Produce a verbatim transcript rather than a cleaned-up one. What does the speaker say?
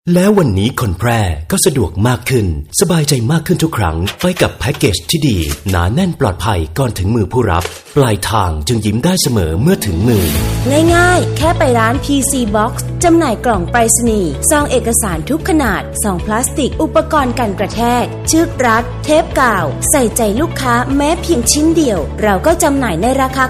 แล้ววันนี้คนแพร่ก็สะดวกมากขึ้นสบายใจมากขึ้นทุกครั้งไปกับแพ็กเกจที่ดีหนาแน่นปลอดภัยก่อนถึงมือผู้รับปลายทางจึงยิ้มได้เสมอเมื่อถึงมือง่ายๆแค่ไปร้าน พี ซี Box จำหน่ายกล่องไปรษณีย์ซองเอกสารทุกขนาดซองพลาสติกอุปกรณ์กันกระแทกเชือกรัดเทปกาวใส่ใจลูกค้าแม้เพียงชิ้นเดียวเราก็จำหน่ายในราคา